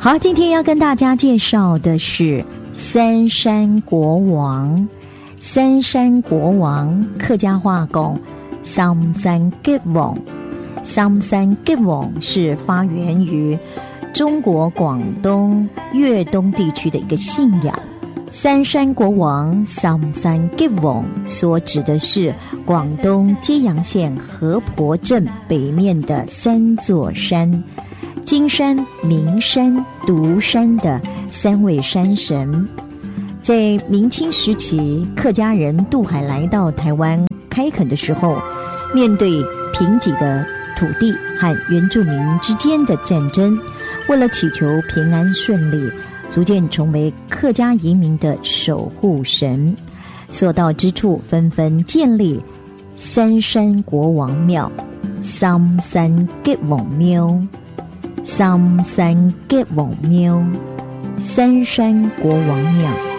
好，今天要跟大家介绍的是三山国王。三山国王客家话讲三山吉王，三山吉王是发源于中国广东粤东地区的一个信仰。三山国王三山吉王所指的是广东揭阳县河婆镇北面的三座山，金山、名山、独山的三位山神。在明清时期，客家人渡海来到台湾开垦的时候，面对贫瘠的土地和原住民之间的战争，为了祈求平安顺利，逐渐成为客家移民的守护神。所到之处纷纷建立三山国王庙、三山吉王庙、三山吉王庙、三山国王庙。